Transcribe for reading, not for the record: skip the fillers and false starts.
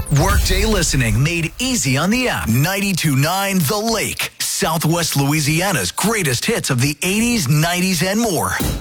Workday listening made easy on the app. 92.9 The Lake, Southwest Louisiana's greatest hits of the 80s, 90s, and more.